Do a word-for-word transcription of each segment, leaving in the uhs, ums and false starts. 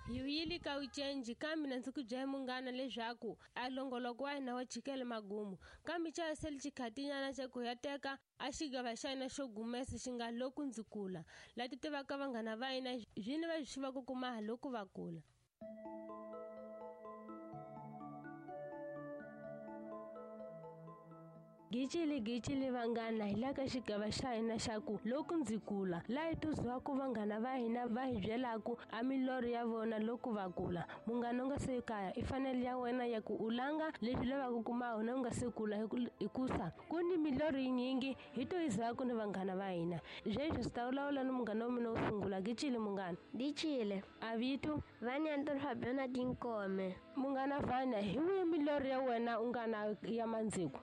Hiwili ka uchenji kambi na nsiku jahe mungana le jaku alongoloko wa ina wa chikele magumu kambi cha seli chikatinya na chako yateka ashiga bashaina shogumesi shinga loku nzikula latite bakabangana baina jine bashiba kukumaha loku bakula. Gichili gichili vangana hilaka shikaba shaina shaku loku nzikula la ituzwa ku vangana vahina vahijelaku amilori ya vona loku vakula munganonga sekaya ifanele ya wena ya ku ulanga lejile vakukuma unonga sekula ikusa kuni milori nyingi hito izaku ni vangana vahina jeju staulaula ni mungano mino usungula gichili mungana Dichile avitu vani antor fabiana dinkome mungana vanya hiwi milori ya wena ungana ya manziku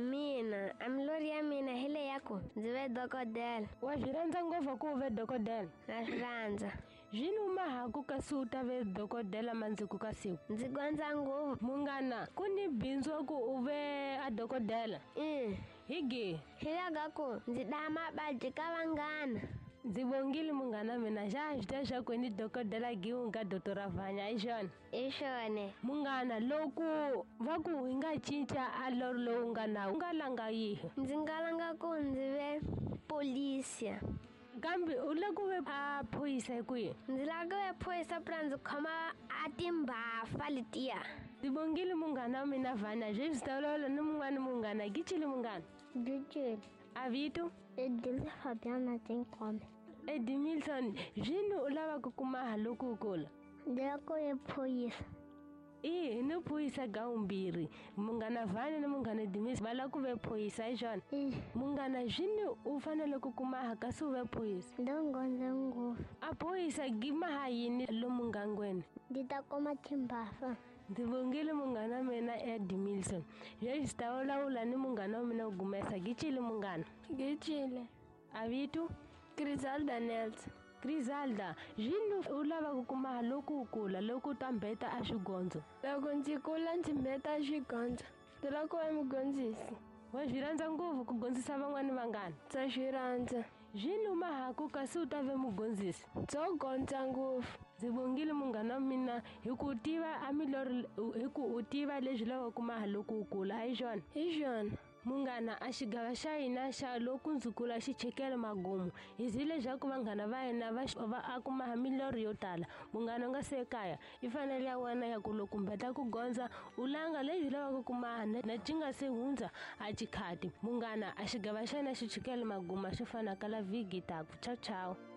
mina amilori ya mina hele yako nzive dokodela wajiranza ngova ku ve dokodela nashiranza jinu mahaku kasi utave dokodela manziku kasiku nzigwanza nguvu mungana kuni binzo ku uve a dokodela mm. higi hilagaku nzidama badika vangana nzibongili mungana mina jajita shakweni dokodela giunga doktora Vanya ishone ishone mungana loku vaku hinga chincha alor lo ungana ungalanga yihe nzingalanga ku nzive polisia kambi ulakuve a phoyisa kuye nzilakuve phoyisa pra nzikhoma atimbafa litiya nzibongili mungana mina Vanya jevistaulola ni mungana mungana gichili mungana Dichile avitu edile fabiana dinkome Edmilson jinu ulava kukumaha loku ukula ndilakuve phoyisa ii ni phoyisa gaumbiri mungana Vanya ni mungana Edmilson vala kuve phoyisa ishona mm. mungana jinu ufanele kukumaha kasi uve phoyisa ndongonze nguvu a phoyisa gimaha yini lo mungangweni nditakoma timbafa ndivongile mungana mina Edmilson jevistaulola ni mungana mina ugumesa gichili mungana Gichile avitu Griselda Nels Griselda jinu ulava kukumaha loku ukula loku tambeta a swigondzo loko ndzi kula ndzi mbeta swigondzo ndilakuva mugondzisi wa zviranza nguvu kugondzisa van'wani vangana ndza swirhandza jinu mahaku kasi utave mugondzisi dzo gondza nguvu ndzivongile munghana mina hi ku tiva amilori hi ku u tiva leswi lava kumaha loku ukula a hi xona hi xona munghana a xigava xa hina xa loku ndzikula xi chekele magumu hi zile leswaku vanghana va hina va akumaha milorhi yo tala munghana u nga se kaya i fanele ya wena ya ku loko mbeta ku gondza u langa lebyi lavaka kumaha na ci nga se hundza a cikhati munghana a xigava xa hina xi chekele magumu a xi fana kala vhiki taku chao chao.